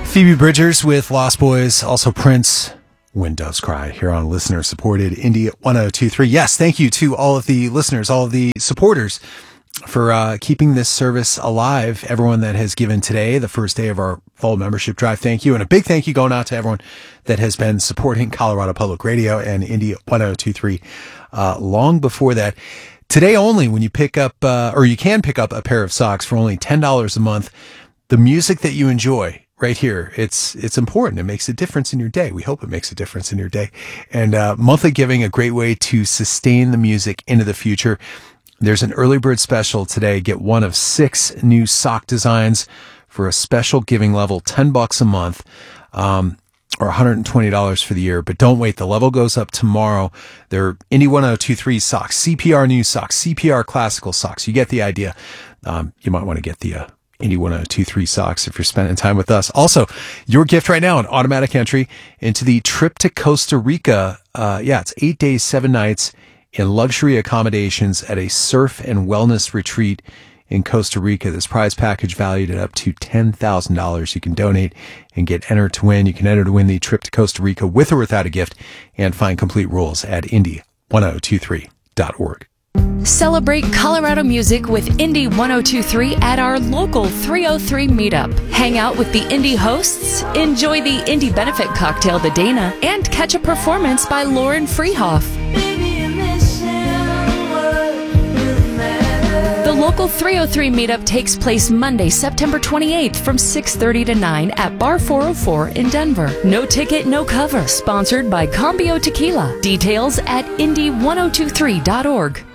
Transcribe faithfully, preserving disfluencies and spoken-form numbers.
Phoebe Bridgers with Lost Boys, also Prince, When Doves Cry, here on listener-supported Indie one oh two three. Yes, thank you to all of the listeners, all of the supporters for uh, keeping this service alive. Everyone that has given today, the first day of our fall membership drive, thank you. And a big thank you going out to everyone that has been supporting Colorado Public Radio and Indie one oh two three uh, long before that. Today only, when you pick up, uh, or you can pick up a pair of socks for only ten dollars a month, the music that you enjoy right here, it's it's important. It makes a difference in your day. We hope it makes a difference in your day. And uh, monthly giving, a great way to sustain the music into the future. There's an early bird special today. Get one of six new sock designs for a special giving level, ten bucks a month, um, or one hundred twenty dollars for the year. But don't wait. The level goes up tomorrow. They're Indie one oh two three socks, C P R new socks, C P R classical socks. You get the idea. Um, you might want to get the uh, Indie one oh two three socks if you're spending time with us. Also, your gift right now, an automatic entry into the trip to Costa Rica. Uh, yeah, it's eight days, seven nights in luxury accommodations at a surf and wellness retreat in Costa Rica. This prize package valued at up to ten thousand dollars. You can donate and get entered to win. You can enter to win the trip to Costa Rica with or without a gift, and find complete rules at indie one oh two three dot org. Celebrate Colorado music with Indie one oh two three at our local three oh three meetup. Hang out with the Indie hosts, enjoy the Indie benefit cocktail, the Dana, and catch a performance by Lauren Freehoff. The local three oh three meetup takes place Monday, September twenty-eighth from six thirty to nine at Bar four oh four in Denver. No ticket, no cover. Sponsored by Cambio Tequila. Details at indie one oh two three dot org.